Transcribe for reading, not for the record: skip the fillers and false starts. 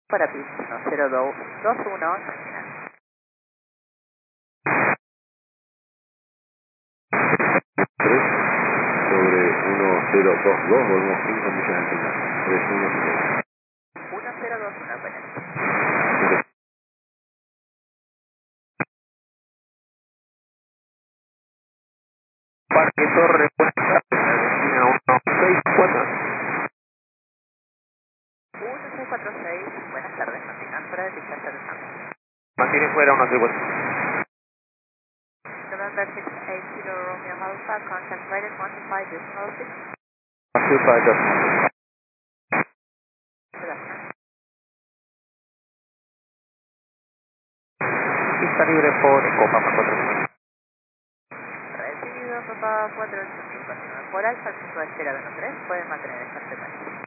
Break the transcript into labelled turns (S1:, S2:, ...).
S1: Para pista 0221, terminal.
S2: Sobre 1022, volvemos 5 millas de final. 31.
S1: 1021, apenas.
S2: Parque Torre, Argentina 164.
S1: 1646, buenas tardes, continúan fuera de pista cercana.
S2: Mantiene fuera 164.
S1: November 680 Romeo Alpha, contact Rider 15.6.
S2: 25.
S1: Gracias.
S2: Pista libre por Copa más 4.
S1: Recibido, papá 48000, continúan por Alfa, al punto de espera 23, pueden mantener esta frecuencia.